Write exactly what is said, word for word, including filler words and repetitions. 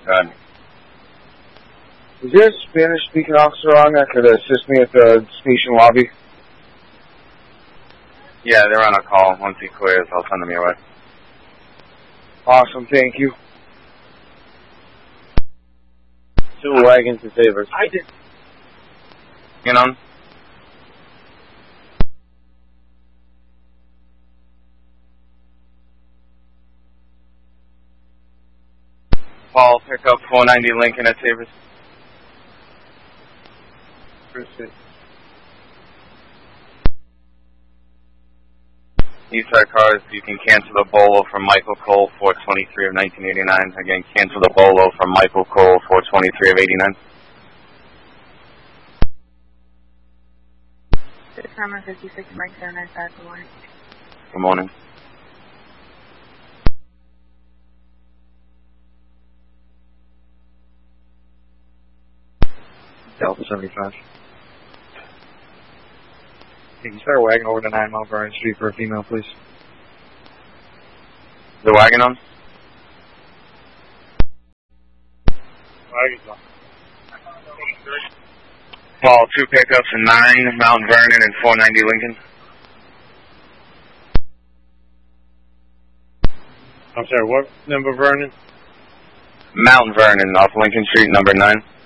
Good. Is there a Spanish-speaking officer on that could assist me at the station lobby? Yeah, they're on a call. Once he clears, I'll send them your way. Awesome, thank you. Two wagons and savers. I did. You know? Paul, pick up four ninety Lincoln at Savers. Appreciate it. Eastside cars, you can cancel the Bolo from Michael Cole, four twenty-three of nineteen eighty-nine. Again, cancel the Bolo from Michael Cole, four twenty-three of eighty-nine. Summer fifty-six, Mike seven nine five, good morning. Good morning. Delta seventy-five. Can you start wagon over to nine Mount Vernon Street for a female, please? The wagon on? Wagon's on. Paul, two pickups and nine Mount Vernon and four ninety Lincoln. I'm sorry, what number Vernon? Mount Vernon off Lincoln Street, number nine.